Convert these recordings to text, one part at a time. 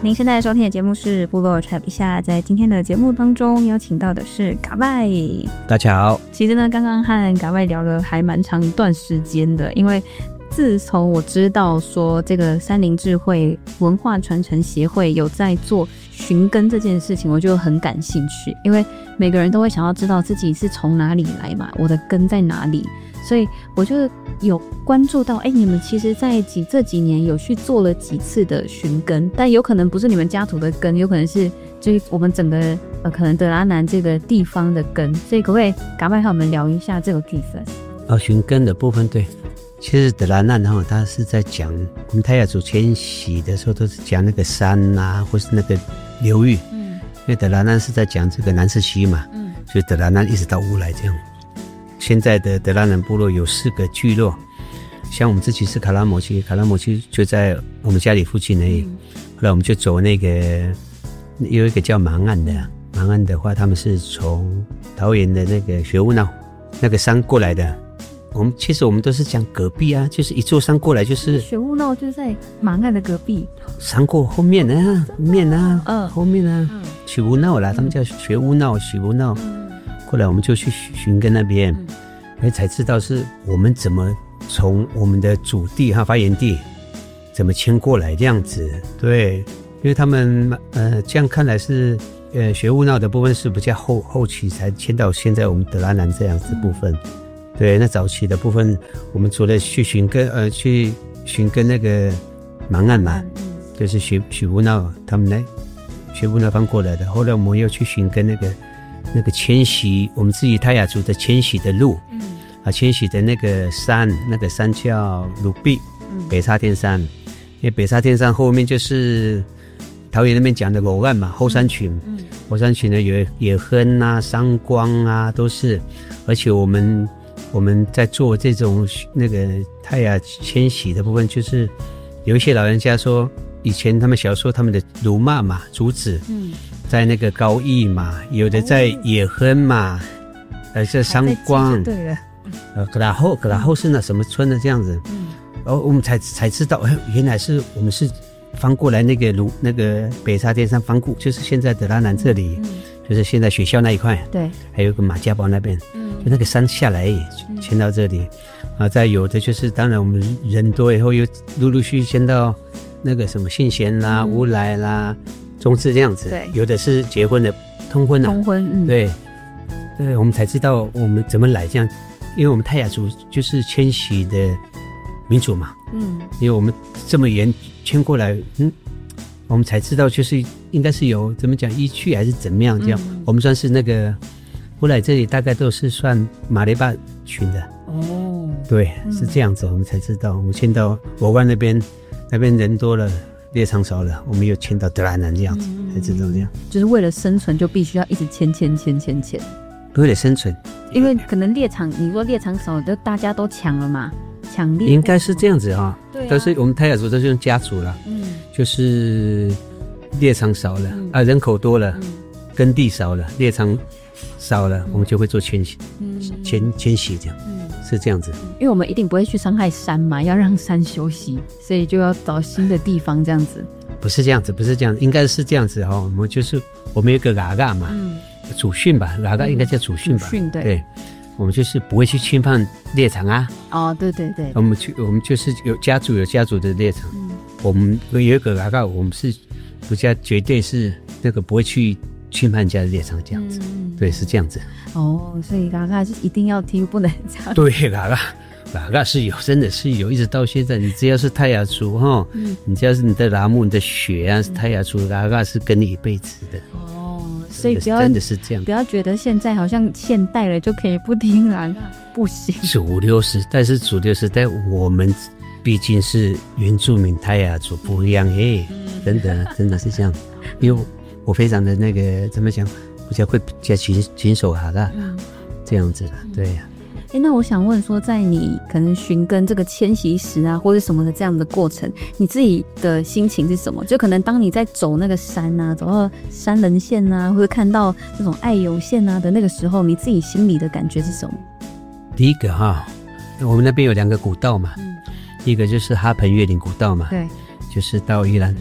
您现在收听的节目是部落 Trap 一下，在今天的节目当中邀请到的是嘎拜。 大家好。 其实呢，刚刚和嘎拜聊了还蛮长一段时间的，因为自从我知道说这个山林智慧文化传承协会有在做寻根这件事情，我就很感兴趣，因为每个人都会想要知道自己是从哪里来嘛，我的根在哪里，所以我就有关注到，你们其实在这几年有去做了几次的寻根，但有可能不是你们家族的根，有可能是就是我们整个可能德拉南这个地方的根，所以可不可以赶快和我们聊一下这个部分？ 寻根的部分，对。其实德拉难它是在讲我们泰雅族迁徙的时候都是讲那个山啊，或是那个流域。因为德拉难是在讲这个南势溪嘛，所以德拉难一直到乌来这样。现在的德拉南部落有4个聚落，像我们自己是卡拉摩区，卡拉摩区就在我们家里附近而已。后来我们就走那个有一个叫芒岸的，芒岸的话他们是从桃园的那个学务闹那个山过来的。其实我们都是讲隔壁啊，就是一座山过来就是学务闹，就是在芒岸的隔壁， 山过后面啊，后面啊，学务闹啦，他们叫学务闹，学务闹。后来我们就去寻根那边，才知道是我们怎么从我们的祖地发源地怎么迁过来这样子。对，因为他们这样看来是学务闹的部分是比较后期才迁到现在我们德拉南这样子部分。对，那早期的部分，我们除了去寻根那个芒岸嘛，就是许乌闹他们来学务那方过来的。后来我们又去寻根那个迁徙，我们自己泰雅族的迁徙的路，迁徙的那个山叫鲁碧，北沙天山。因为北沙天山后面就是桃园那边讲的偶岸嘛，后山群，后山群呢有野亨啊、商光啊都是，而且我们在做这种那个泰雅迁徙的部分，就是有一些老人家说，以前他们小时候他们的鲁骂嘛、竹子，在那个高义嘛，有的在野亨嘛，在商光， 对了， 格拉后是那什么村的这样子，然后我们才知道，原来是我们是翻过来那个北沙天山翻过，就是现在的拉南这里，就是现在学校那一块，对，还有个马家堡那边。就那个山下来迁到这里再有的就是当然我们人多以后又陆陆续续迁到那个什么信贤啦、乌来啦、中治这样子，对，有的是结婚的通婚对，我们才知道我们怎么来这样，因为我们泰雅族就是迁徙的民族嘛，因为我们这么远迁过来，我们才知道就是应该是有怎么讲依据还是怎么样这样，我们算是那个乌来这里大概都是算马雷巴群的对，是这样子，我们才知道我们迁到我湾那边人多了，猎场少了，我们又迁到德拉南这样子，才知道这样， 就是为了生存就必须要一直迁， 为了生存， 因为可能猎场你说猎场少就大家都抢了嘛，抢猎应该是这样子对都是我们泰雅族都是用家族了，就是猎场少了人口多了，耕地少了，猎场少了，我们就会做迁徙这样，是这样子。 因为我们一定不会去伤害山嘛，要让山休息，所以就要找新的地方这样子。 不是这样子，应该是这样子我们有个嘎嘎嘛，祖训吧，嘎嘎应该叫祖训吧，对，我们就是不会去侵犯猎场啊。 对，我们就是有家族的猎场，我们有一个嘎嘎，我们是比较绝对是那个不会去侵犯人家的猎场这样子，对，是这样子。 所以嘎嘎是一定要听，不能这样。 对，嘎嘎是有，真的是有，一直到现在，你只要是泰雅族你只要是你的拉木、你的血是泰雅族，嘎嘎是跟你一辈子的。 所以真的是这样，不要觉得现在好像现代了就可以不听啦，不行。主流时代， 我们毕竟是原住民泰雅族不一样真的是这样，因为我非常的那个怎么讲，比较会比较谨守这样子对呀。 那我想问说，在你可能寻根这个迁徙史或者什么的这样的过程，你自己的心情是什么？就可能当你在走那个山走到山人线或者看到那种爱友线的那个时候，你自己心里的感觉是什么？ 第一个我们那边有2个古道嘛，一个就是哈盆越岭古道嘛，对，就是到宜兰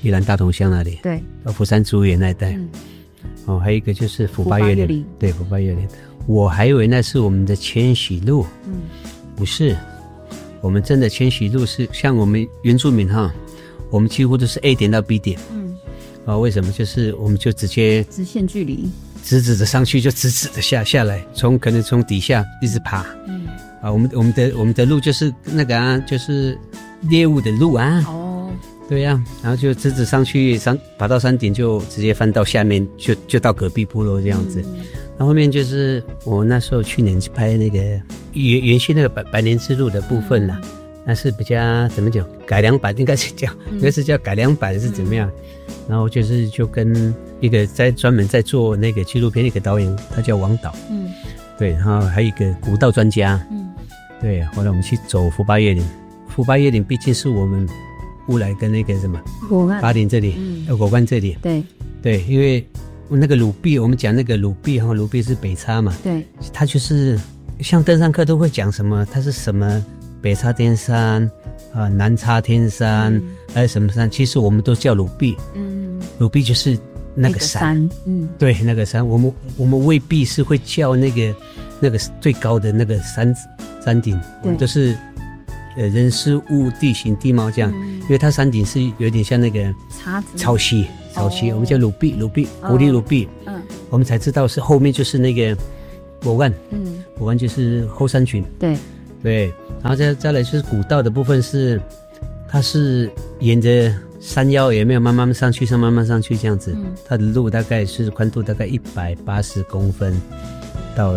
宜兰大同乡那里， 对， 到福山竹园那一带。还有一个就是福八月岭，对，福八月岭。我还以为那是我们的迁徙路，不是，我们真的迁徙路是像我们原住民我们几乎都是 A 点到 B 点，为什么？就是我们就直接直线距离， 直直的上去就直直的下来，可能从底下一直爬，我们的路就是那个就是猎物的路对呀，然后就直直上去，爬到山顶就直接翻到下面，就到隔壁部落这样子。然后后面就是我那时候去年拍那个原先那个百年之路的部分啦，那是比较怎么讲改良版，应该是叫改良版是怎么样？然后就跟一个专门在做那个纪录片的一个导演，他叫王导，对，然后还有一个古道专家，对，后来我们去走福八月岭，福八月岭毕竟是我们乌来跟那个什么八岭这里，果干这里，对，因为那个鲁碧，我们讲那个鲁碧鲁碧是北叉嘛， 对， 它就是像登山客都会讲什么，它是什么北叉天山南叉天山，还有什么山，其实我们都叫鲁碧，鲁碧就是那个山，对，那个山，我们未必是会叫那个最高的那个山顶，我们都是人事物地形地貌这样，因为它山顶是有点像那个潮汐，我们叫鲁碧，狐狸鲁碧，我们才知道是后面就是那个果干，果干就是后山群，对，然后再来就是古道的部分它是沿着山腰也没有慢慢上去这样子，它的路大概是宽度大概180公分到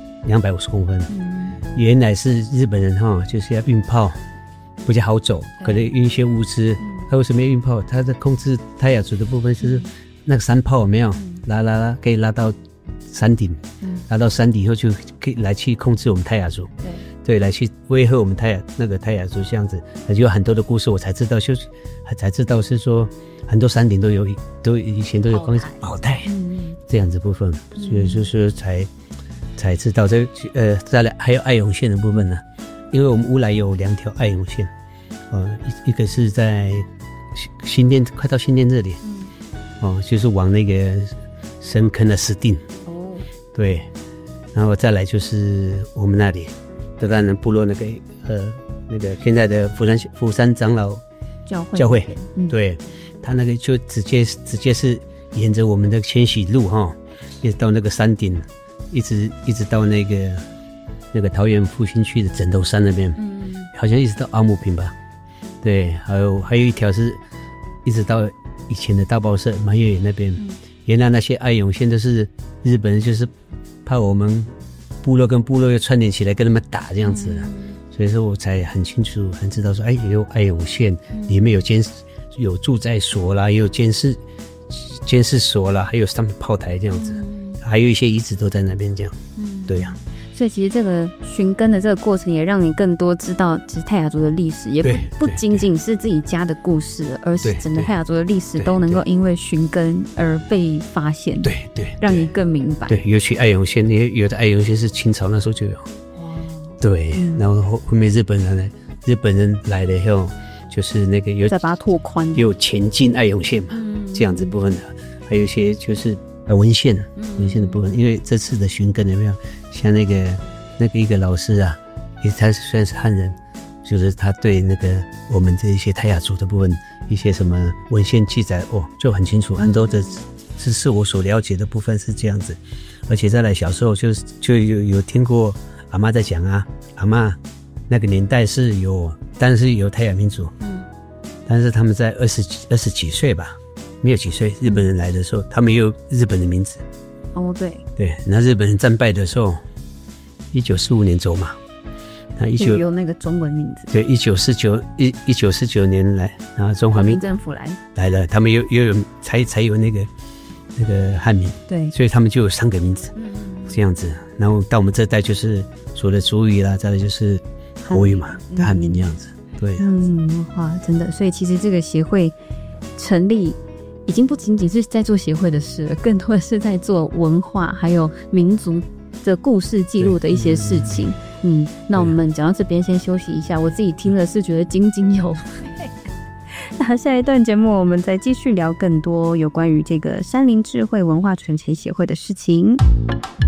250公分，原来是日本人就是要运炮比较好走，可能运一些物资。他为什么要运炮？他在控制泰雅族的部分是那个山炮有没有拉可以拉到山顶，拉到山顶以后就可以来去控制我们泰雅族，对，来去威吓我们泰雅族这样子。就有很多的故事我才知道，是说很多山顶以前都有放宝台这样子部分，所以就是才知道再来还有爱永线的部分呢，因为我们乌来有2条爱永线，一个是在新店，快到新店这里，就是往那个深坑的石碇，对，然后再来就是我们那里德兰人部落那个现在的福山长老教会，对，他那个就直接是沿着我们的迁徙路一直到那个山顶。一直到那个桃园复兴区的枕头山那边，好像一直到阿木坪吧，对，还有一条是一直到以前的大报社满月园那边，原来那些爱永线都是日本人就是怕我们部落跟部落又串联起来跟他们打这样子，所以说我才很清楚很知道说也有爱永线，里面有住宅所啦，也有监视所啦，还有上面炮台这样子，还有一些遗址都在那边这样，对呀。 所以其实这个寻根的这个过程也让你更多知道其实泰雅族的历史，也不仅仅是自己家的故事，而是整个泰雅族的历史都能够因为寻根而被发现，对，让你更明白。 对，尤其爱永线，有的爱永线是清朝那时候就有，对，然后后面日本人来了以后，就是那个有再把它拓宽， 有前进爱永线嘛，这样子部分的，还有一些就是文献的部分，因为这次的寻根有没有像那个一个老师啊，他虽然是汉人，就是他对那个我们这一些泰雅族的部分一些什么文献记载就很清楚，很多的是我所了解的部分是这样子。而且再来小时候就有听过阿嬷在讲啊，阿嬷那个年代是有，但是有泰雅民族，但是他们在二十几岁吧，没有几岁，日本人来的时候，他们也有日本的名字。对，那日本人战败的时候，1945年走嘛， 有那个中文名字。 对，1949年来，然后中华民政府来了，他们又有才有那个汉名， 对， 所以他们就有3个名字，这样子。然后到我们这代就是所谓的族语啦，再来就是国语嘛，汉名这样子，对。 哇，真的，所以其实这个协会成立已经不仅仅是在做协会的事了，更多的是在做文化还有民族的故事记录的一些事情。那我们讲到这边先休息一下，我自己听了是觉得津津有味。 那下一段节目我们再继续聊更多有关于这个山林智慧文化传承协会的事情。